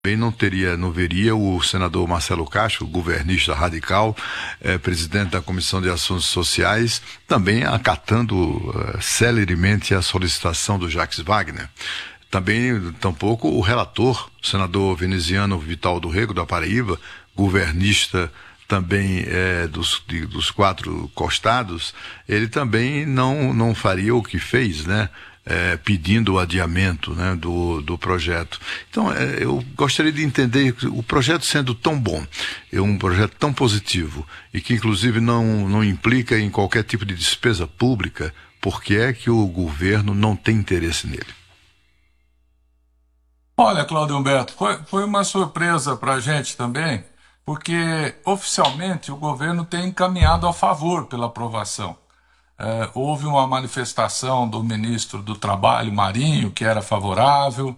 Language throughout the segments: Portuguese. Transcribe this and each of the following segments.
Bem, não veria o senador Marcelo Castro, governista radical, presidente da Comissão de Ações Sociais, também acatando celeremente a solicitação do Jacques Wagner. Também, tampouco, o relator, o senador veneziano Vital do Rego, da Paraíba, governista também dos quatro costados, ele também não faria o que fez, né? Pedindo o adiamento, né, do projeto. Então, eu gostaria de entender, o projeto sendo tão bom, um projeto tão positivo, e que inclusive não implica em qualquer tipo de despesa pública, por que é que o governo não tem interesse nele? Olha, Cláudio Humberto, foi uma surpresa para a gente também, porque oficialmente o governo tem encaminhado a favor pela aprovação. Houve uma manifestação do ministro do Trabalho, Marinho, que era favorável,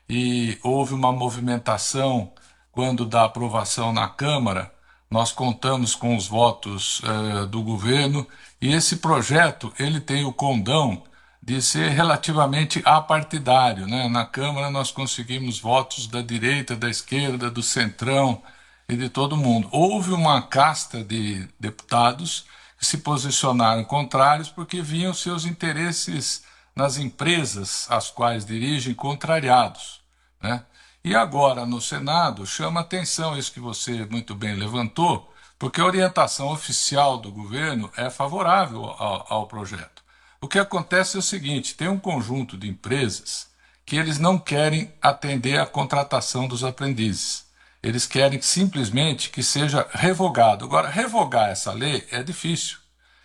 e houve uma movimentação quando da aprovação na Câmara. Nós contamos com os votos do governo, e esse projeto ele tem o condão de ser relativamente apartidário, né? Na Câmara nós conseguimos votos da direita, da esquerda, do centrão e de todo mundo. Houve uma casta de deputados que se posicionaram contrários porque viam seus interesses nas empresas às quais dirigem contrariados, né? E agora no Senado chama atenção isso que você muito bem levantou, porque a orientação oficial do governo é favorável ao projeto. O que acontece é o seguinte, tem um conjunto de empresas que eles não querem atender à contratação dos aprendizes. Eles querem simplesmente que seja revogado. Agora, revogar essa lei é difícil,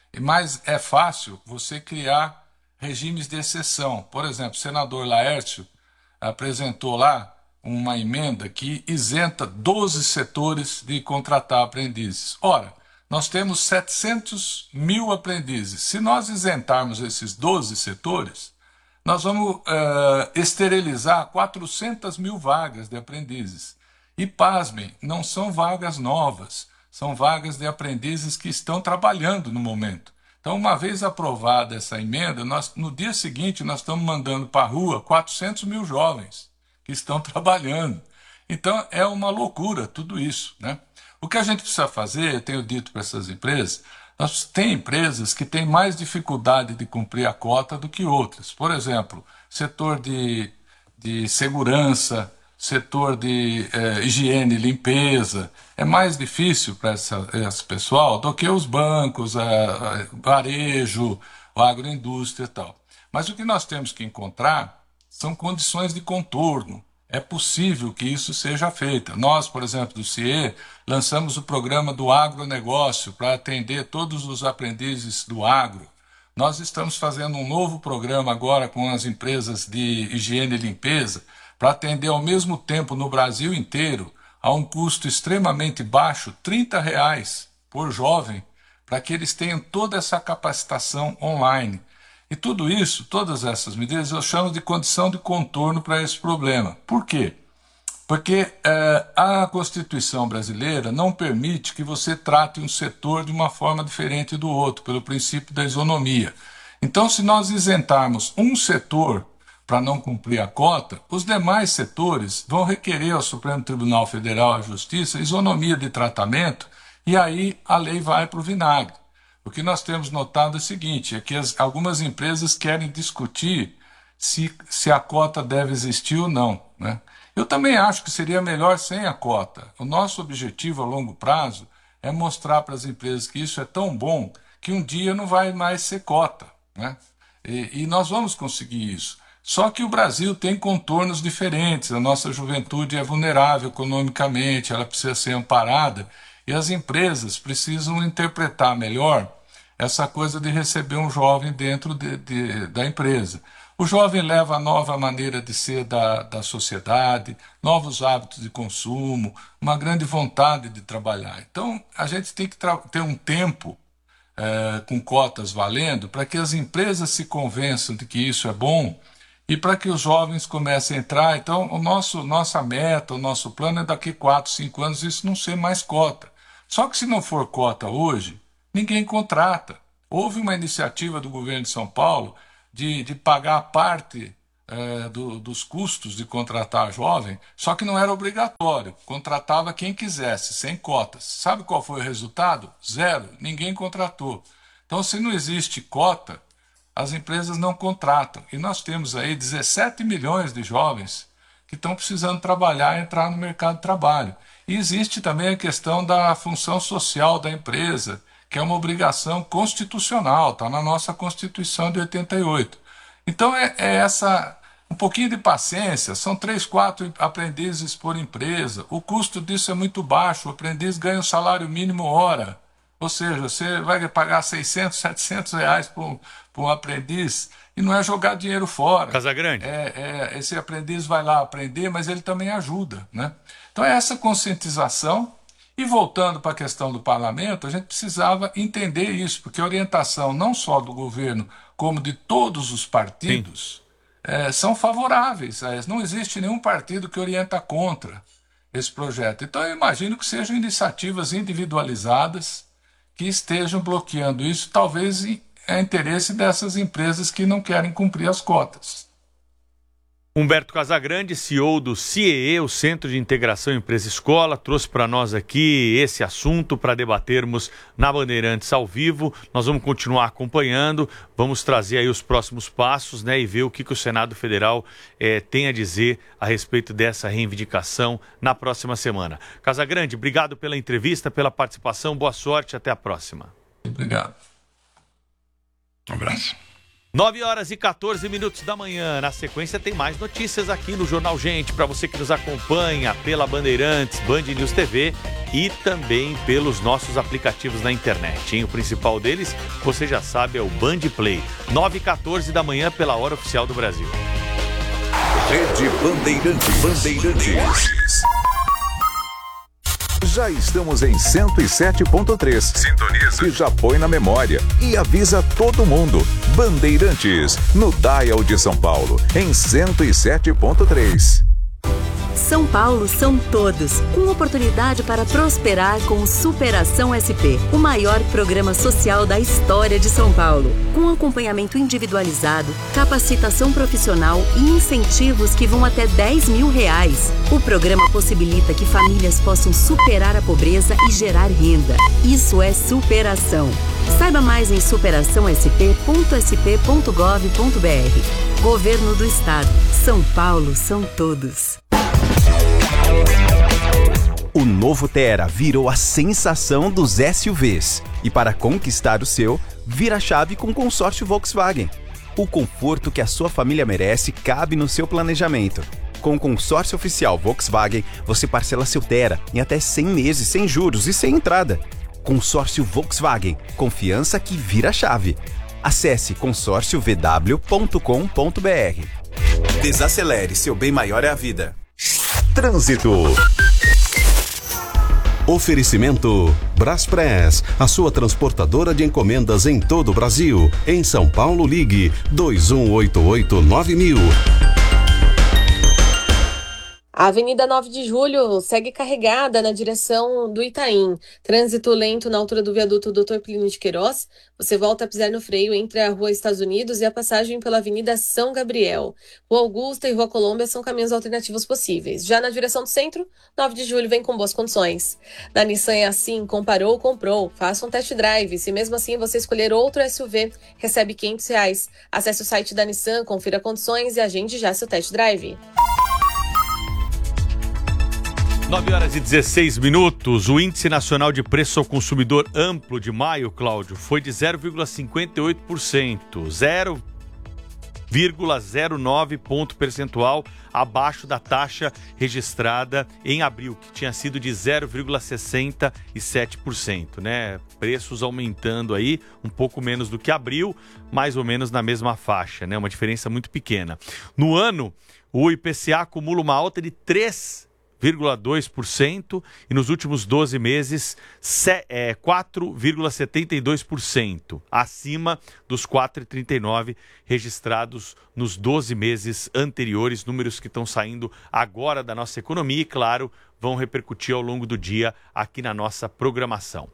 mas é fácil você criar regimes de exceção. Por exemplo, o senador Laércio apresentou lá uma emenda que isenta 12 setores de contratar aprendizes. Ora, nós temos 700 mil aprendizes. Se nós isentarmos esses 12 setores, nós vamos esterilizar 400 mil vagas de aprendizes. E, pasmem, não são vagas novas, são vagas de aprendizes que estão trabalhando no momento. Então, uma vez aprovada essa emenda, no dia seguinte nós estamos mandando para a rua 400 mil jovens que estão trabalhando. Então, é uma loucura tudo isso, né? O que a gente precisa fazer, eu tenho dito para essas empresas, tem empresas que têm mais dificuldade de cumprir a cota do que outras. Por exemplo, setor de segurança, setor de higiene e limpeza. É mais difícil para esse pessoal do que os bancos, varejo, a agroindústria e tal. Mas o que nós temos que encontrar são condições de contorno. É possível que isso seja feito. Nós, por exemplo, do CIE, lançamos o programa do agronegócio para atender todos os aprendizes do agro. Nós estamos fazendo um novo programa agora com as empresas de higiene e limpeza para atender ao mesmo tempo no Brasil inteiro, a um custo extremamente baixo, R$ 30 por jovem, para que eles tenham toda essa capacitação online. E tudo isso, todas essas medidas, eu chamo de condição de contorno para esse problema. Por quê? Porque a Constituição brasileira não permite que você trate um setor de uma forma diferente do outro, pelo princípio da isonomia. Então, se nós isentarmos um setor para não cumprir a cota, os demais setores vão requerer ao Supremo Tribunal Federal, à Justiça, isonomia de tratamento, e aí a lei vai para o vinagre. O que nós temos notado é o seguinte, é que algumas empresas querem discutir se a cota deve existir ou não, né? Eu também acho que seria melhor sem a cota. O nosso objetivo a longo prazo é mostrar para as empresas que isso é tão bom que um dia não vai mais ser cota, né? E nós vamos conseguir isso. Só que o Brasil tem contornos diferentes, a nossa juventude é vulnerável economicamente, ela precisa ser amparada, e as empresas precisam interpretar melhor essa coisa de receber um jovem dentro da empresa. O jovem leva a nova maneira de ser da sociedade, novos hábitos de consumo, uma grande vontade de trabalhar. Então, a gente tem que ter um tempo com cotas valendo para que as empresas se convençam de que isso é bom e para que os jovens comecem a entrar. Então, nossa meta, o nosso plano é daqui 4, 5 anos isso não ser mais cota. Só que se não for cota hoje, ninguém contrata. Houve uma iniciativa do governo de São Paulo de pagar parte dos custos de contratar jovem, só que não era obrigatório, contratava quem quisesse, sem cotas. Sabe qual foi o resultado? 0, ninguém contratou. Então, se não existe cota, as empresas não contratam. E nós temos aí 17 milhões de jovens que estão precisando trabalhar e entrar no mercado de trabalho. E existe também a questão da função social da empresa, que é uma obrigação constitucional, está na nossa Constituição de 88. Então um pouquinho de paciência, são 3, 4 aprendizes por empresa, o custo disso é muito baixo, o aprendiz ganha um salário mínimo hora, ou seja, você vai pagar 600, 700 reais por um aprendiz, e não é jogar dinheiro fora. Casagrande. Esse aprendiz vai lá aprender, mas ele também ajuda, né? Então é essa conscientização. E voltando para a questão do parlamento, a gente precisava entender isso, porque a orientação não só do governo, como de todos os partidos, são favoráveis a isso. Não existe nenhum partido que orienta contra esse projeto. Então eu imagino que sejam iniciativas individualizadas que estejam bloqueando isso, talvez é interesse dessas empresas que não querem cumprir as cotas. Humberto Casagrande, CEO do CIEE, o Centro de Integração Empresa-Escola, trouxe para nós aqui esse assunto para debatermos na Bandeirantes ao vivo. Nós vamos continuar acompanhando, vamos trazer aí os próximos passos, né, e ver o que o Senado Federal tem a dizer a respeito dessa reivindicação na próxima semana. Casagrande, obrigado pela entrevista, pela participação, boa sorte, até a próxima. Obrigado. Um abraço. 9h14 da manhã. Na sequência tem mais notícias aqui no Jornal Gente, para você que nos acompanha pela Bandeirantes, Band News TV e também pelos nossos aplicativos na internet, hein? O principal deles, você já sabe, é o Band Play. 9h14 da manhã pela hora oficial do Brasil. Rede Bandeirantes. Já estamos em 107.3. Sintoniza. E já põe na memória. E avisa todo mundo. Bandeirantes, no Dial de São Paulo, em 107.3. São Paulo são todos, com oportunidade para prosperar com o Superação SP, o maior programa social da história de São Paulo. Com acompanhamento individualizado, capacitação profissional e incentivos que vão até R$10 mil. O programa possibilita que famílias possam superar a pobreza e gerar renda. Isso é superação. Saiba mais em superaçãosp.sp.gov.br. Governo do Estado. São Paulo são todos. O novo Tera virou a sensação dos SUVs. E para conquistar o seu, vira a chave com o consórcio Volkswagen. O conforto que a sua família merece cabe no seu planejamento. Com o consórcio oficial Volkswagen, você parcela seu Tera em até 100 meses sem juros e sem entrada. Consórcio Volkswagen. Confiança que vira a chave. Acesse consórciovw.com.br. Desacelere, seu bem maior é a vida. Trânsito. Oferecimento Braspress, a sua transportadora de encomendas em todo o Brasil. Em São Paulo, ligue 2188-9000. A Avenida 9 de Julho segue carregada na direção do Itaim. Trânsito lento na altura do viaduto Dr. Plínio de Queiroz. Você volta a pisar no freio entre a Rua Estados Unidos e a passagem pela Avenida São Gabriel. Rua Augusta e Rua Colômbia são caminhos alternativos possíveis. Já na direção do centro, 9 de Julho vem com boas condições. Na Nissan é assim, comparou, comprou. Faça um test drive. Se mesmo assim você escolher outro SUV, recebe R$500. Acesse o site da Nissan, confira condições e agende já seu test drive. 9h16. O Índice Nacional de Preço ao Consumidor Amplo de maio, Cláudio, foi de 0,58%, 0,09 ponto percentual abaixo da taxa registrada em abril, que tinha sido de 0,67%, né? Preços aumentando aí, um pouco menos do que abril, mais ou menos na mesma faixa, né? Uma diferença muito pequena. No ano, o IPCA acumula uma alta de 3,2% e nos últimos 12 meses 4,72%, acima dos 4,39% registrados nos 12 meses anteriores, números que estão saindo agora da nossa economia e, claro, vão repercutir ao longo do dia aqui na nossa programação.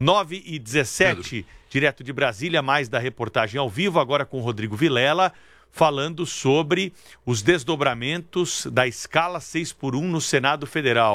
9h17, direto de Brasília, mais da reportagem ao vivo, agora com Rodrigo Vilela. falando sobre os desdobramentos da escala 6x1 no Senado Federal.